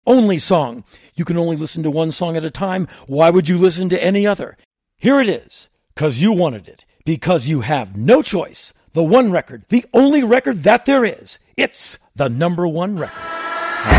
only song. You can only listen to one song at a time. Why would you listen to any other? Here it is, 'cause you wanted it, because you have no choice. The one record, the only record that there is. It's the number one record.